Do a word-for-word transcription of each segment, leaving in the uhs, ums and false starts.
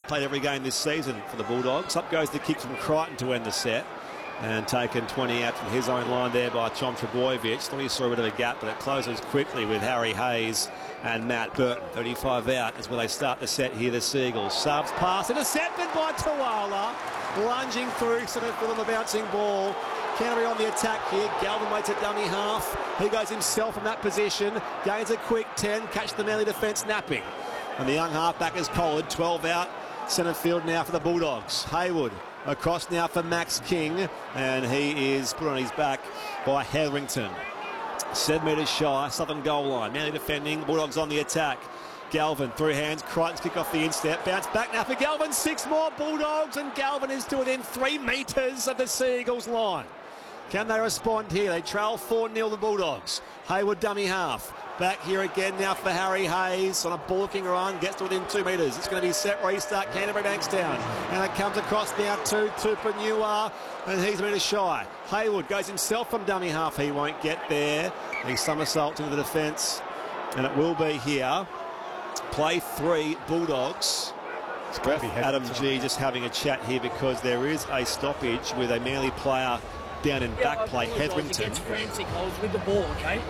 played every game this season for the Bulldogs. Up goes the kick from Crichton to end the set. And taken twenty out from his own line there by Tom Trbojevic. Thought he saw a bit of a gap, but it closes quickly with Harry Hayes and Matt Burton. thirty-five out is where they start the set here, the Seagulls. Subs pass, intercepted by Tuala. Lunging through, sort of with the bouncing ball. Canterbury on the attack here. Galvin waits at dummy half. He goes himself from that position. Gains a quick ten. Catch the Manly defence napping. And the young halfback is collared. twelve out. Centre field now for the Bulldogs. Hayward across now for Max King, and he is put on his back by Hetherington. Seven metres shy, southern goal line. Manly defending, Bulldogs on the attack. Galvin through hands, Crichton's kick off the instep. Bounce back now for Galvin. Six more Bulldogs, and Galvin is to within three metres of the Seagulls line. Can they respond here? They trail four nil the Bulldogs. Hayward dummy half. Back here again now for Harry Hayes on a bullocking run. Gets to within two metres. It's going to be set restart. Canterbury Bankstown. And it comes across now to Tupanua. And he's a metre shy. Hayward goes himself from dummy half. He won't get there. He somersaults into the defence. And it will be here. Play three, Bulldogs. Adam G just having a chat here because there is a stoppage with a Manly player down in back play, Hetherington. With the ball, okay?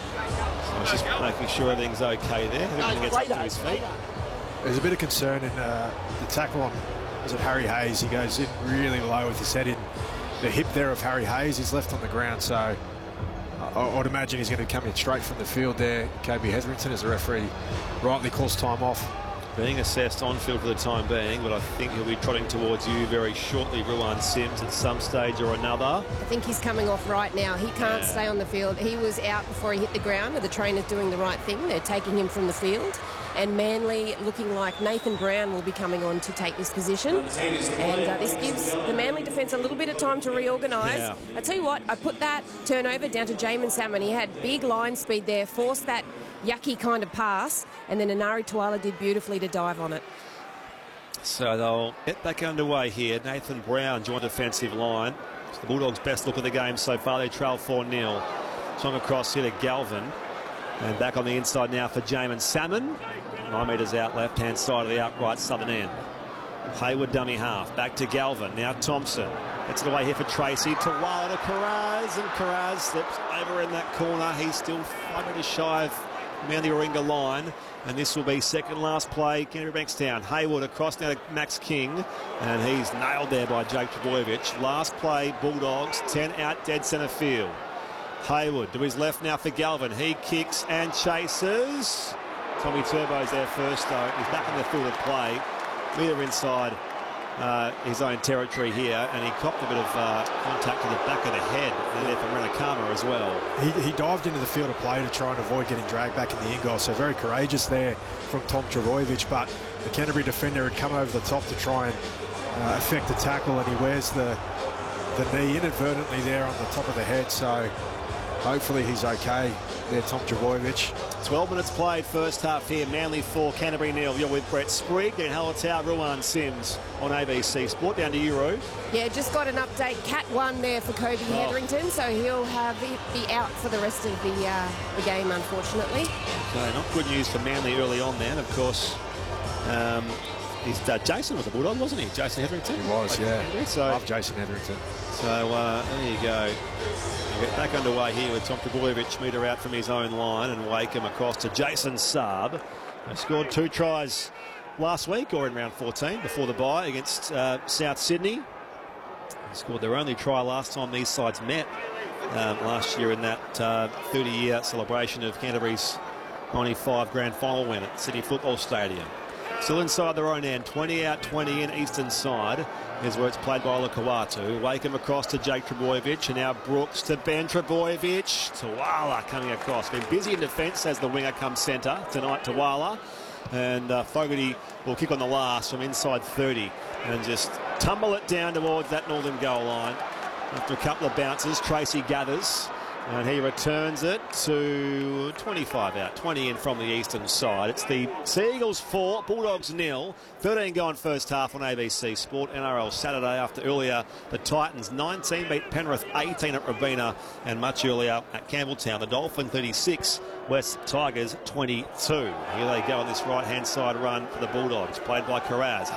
So he's just making sure everything's okay there. Everything gets up to his feet. There's a bit of concern in uh, the tackle on, is it Harry Hayes? He goes in really low with his head in the hip there of Harry Hayes. He's left on the ground, so I would imagine he's going to come in straight from the field there. K B Hetherington, as the referee rightly calls time off. Being assessed on field for the time being, but I think he'll be trotting towards you very shortly, Ruan Sims, at some stage or another. I think he's coming off right now. He can't yeah. stay on the field. He was out before he hit the ground, and the trainer's doing the right thing. They're taking him from the field. And Manly looking like Nathan Brown will be coming on to take this position. And uh, this gives the Manly defence a little bit of time to reorganise. Yeah. I tell you what, I put that turnover down to Jamin Salmon. He had big line speed there, forced that yucky kind of pass, and then Anari Tuala did beautifully to dive on it. So they'll get back underway here. Nathan Brown joined defensive line. It's the Bulldogs' best look of the game so far. They trail four nil. Swung across here to Galvin. And back on the inside now for Jamin Salmon. Nine metres out, left-hand side of the outright southern end. Hayward dummy half. Back to Galvin. Now Thompson. Gets it away here for Tracy. Tuala to Karaz. And Karaz slips over in that corner. He's still five metres shy of Manly Warringah line, and this will be second last play. Canterbury Bankstown. Hayward across now to Max King, and he's nailed there by Jake Trbojevic. Last play, Bulldogs, ten out, dead centre field. Hayward to his left now for Galvin. He kicks and chases. Tommy Turbo's there first though. He's back in the field of play. Leader inside uh, his own territory here, and he copped a bit of uh, contact to the back of the head there from Renakama as well. He, he dived into the field of play to try and avoid getting dragged back in the in goal, so very courageous there from Tom Trbojevic, but the Canterbury defender had come over the top to try and uh, effect the tackle, and he wears the, the knee inadvertently there on the top of the head, so hopefully he's okay there, Tom Trbojevic. twelve minutes played, first half here. Manly four, Canterbury nil. You're with Brett Sprigg and Hallertau, Ruan Sims on A B C Sport. Down to you, Ru. Yeah, just got an update. Cat one there for Kobe oh. Hetherington, so he'll have be out for the rest of the, uh, the game, unfortunately. Okay, not good news for Manly early on then, of course. Um, he's, uh, Jason was a Bulldog, wasn't he? Jason Hetherington? He was, yeah. So, love Jason Hetherington. So uh, there you go. Get back underway here with Tom Trbojevic, metre out from his own line, and Wakeham across to Jason Saab. They scored two tries last week, or in round fourteen, before the bye against uh, South Sydney. They scored their only try last time these sides met um, last year in that uh, thirty year celebration of Canterbury's ninety-five grand final win at Sydney Football Stadium. Still inside their own end, twenty out, twenty in, eastern side. Here's where it's played by Lukawatu. Wakeham across to Jake Trbojevic, and now Brooks to Ben Trbojevic. Tuala coming across. Been busy in defence as the winger comes centre tonight, Tuala. And uh, Fogarty will kick on the last from inside thirty and just tumble it down towards that northern goal line. After a couple of bounces, Tracy gathers. And he returns it to twenty-five out, twenty in from the eastern side. It's the Seagulls four, Bulldogs nil. thirteen going first half on A B C Sport. N R L Saturday after earlier the Titans nineteen beat Penrith eighteen at Robina, and much earlier at Campbelltown. The Dolphin thirty-six, West Tigers twenty-two. Here they go on this right-hand side run for the Bulldogs, played by Karaz.